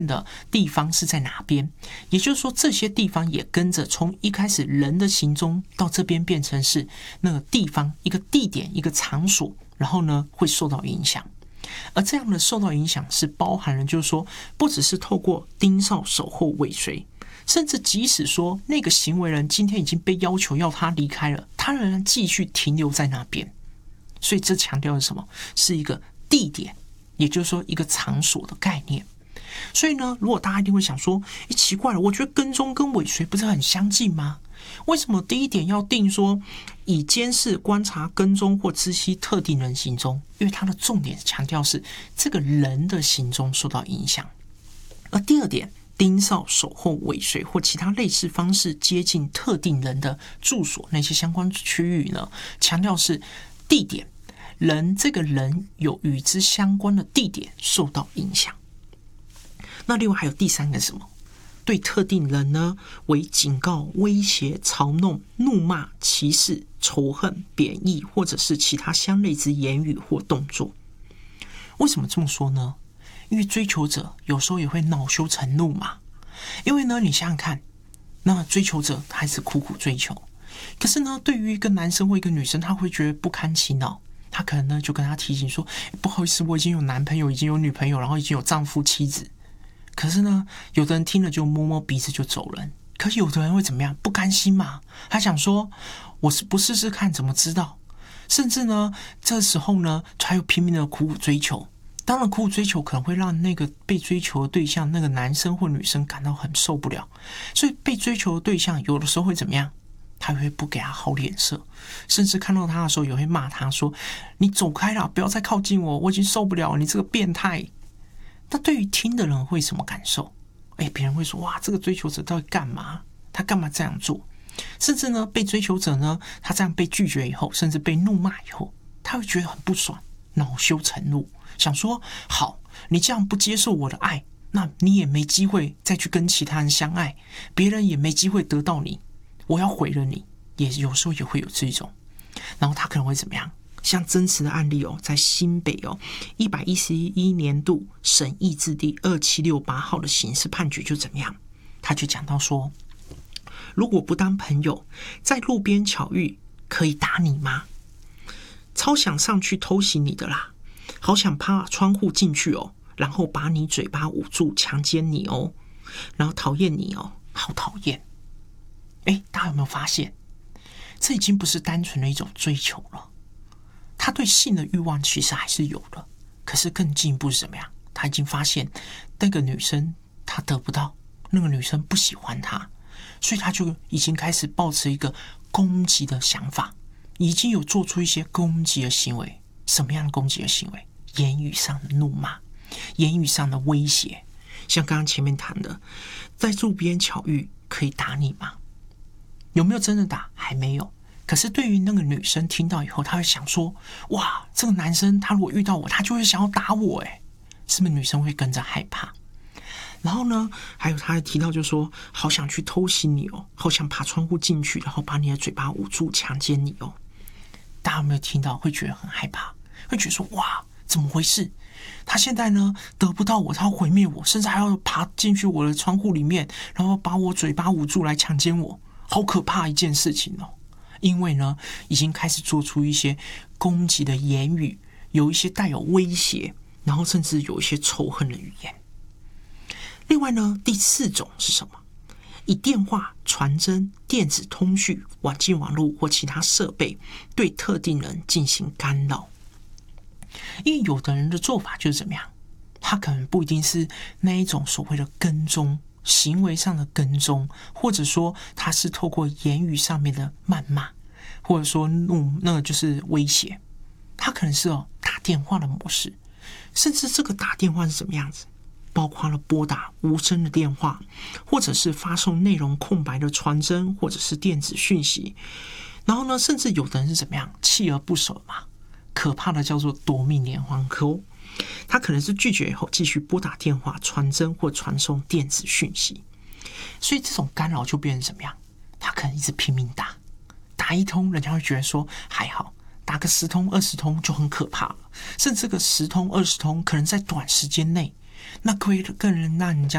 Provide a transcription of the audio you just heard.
的地方是在哪边，也就是说这些地方也跟着从一开始人的行踪到这边变成是那个地方一个地点一个场所，然后呢会受到影响。而这样的受到影响是包含了就是说不只是透过盯梢守候尾随，甚至即使说那个行为人今天已经被要求要他离开了，他仍然继续停留在那边。所以这强调的是什么？是一个地点，也就是说一个场所的概念。所以呢，如果大家一定会想说，奇怪了，我觉得跟踪跟尾随不是很相近吗？为什么第一点要定说以监视、观察、跟踪或知悉特定人行踪？因为它的重点强调是这个人的行踪受到影响。而第二点，盯梢、守候、尾随或其他类似方式接近特定人的住所那些相关区域呢，强调是地点，这个人有与之相关的地点受到影响。那另外还有第三个是什么？对特定人呢为警告、威胁、嘲弄、怒骂、歧视、仇恨、贬义或者是其他相类之言语或动作。为什么这么说呢？因为追求者有时候也会恼羞成怒嘛。因为呢，你想想看，那追求者他还是苦苦追求，可是呢，对于一个男生或一个女生，他会觉得不堪其恼。他可能呢就跟他提醒说，不好意思，我已经有男朋友，已经有女朋友，然后已经有丈夫妻子。可是呢，有的人听了就摸摸鼻子就走人，可有的人会怎么样？不甘心嘛，他想说我是不试试看怎么知道？甚至呢，这时候呢，他又拼命的苦苦追求。当然，苦苦追求可能会让那个被追求的对象，那个男生或女生感到很受不了，所以被追求的对象有的时候会怎么样？他会不给他好脸色，甚至看到他的时候也会骂他说：“你走开啦，不要再靠近我，我已经受不了你这个变态。”那对于听的人会什么感受？别人会说，哇，这个追求者到底干嘛？他干嘛这样做？甚至呢，被追求者呢，他这样被拒绝以后，甚至被怒骂以后，他会觉得很不爽，恼羞成怒，想说，好，你这样不接受我的爱，那你也没机会再去跟其他人相爱，别人也没机会得到你，我要毁了你。也有时候也会有这种，然后他可能会怎么样？像真实的案例在新北111年度审议字第2768号的刑事判决就怎么样？他就讲到说，如果不当朋友，在路边巧遇，可以打你吗？超想上去偷袭你的啦，好想爬窗户进去然后把你嘴巴捂住强奸你然后讨厌你好讨厌。大家有没有发现，这已经不是单纯的一种追求了，他对性的欲望其实还是有的，可是更进一步是怎么样？他已经发现那个女生他得不到，那个女生不喜欢他，所以他就已经开始抱持一个攻击的想法，已经有做出一些攻击的行为。什么样的攻击的行为？言语上的怒骂，言语上的威胁，像刚刚前面谈的，在路边巧遇可以打你吗？有没有真的打？还没有。可是对于那个女生听到以后，她会想说，哇，这个男生他如果遇到我，他就会想要打我是不是女生会跟着害怕？然后呢，还有他还提到就说，好想去偷袭你好想爬窗户进去，然后把你的嘴巴捂住强奸你大家有没有听到？会觉得很害怕，会觉得说，哇，怎么回事？他现在呢得不到我，他要毁灭我，甚至还要爬进去我的窗户里面，然后把我嘴巴捂住来强奸我，好可怕一件事情因为呢，已经开始做出一些攻击的言语，有一些带有威胁，然后甚至有一些仇恨的语言。另外呢，第四种是什么？以电话、传真、电子通讯、网际网络或其他设备对特定人进行干扰。因为有的人的做法就是怎么样？他可能不一定是那一种所谓的跟踪，行为上的跟踪，或者说他是透过言语上面的谩骂，或者说那个就是威胁。他可能是打电话的模式，甚至这个打电话是什么样子？包括了拨打无声的电话，或者是发送内容空白的传真或者是电子讯息。然后呢，甚至有的人是怎么样？锲而不舍嘛，可怕的叫做夺命连环扣。他可能是拒绝以后继续拨打电话、传真或传送电子讯息。所以这种干扰就变成怎么样？他可能一直拼命打一通，人家会觉得说还好，打个10通20通就很可怕了，甚至这个10通20通可能在短时间内，那可以更能让人家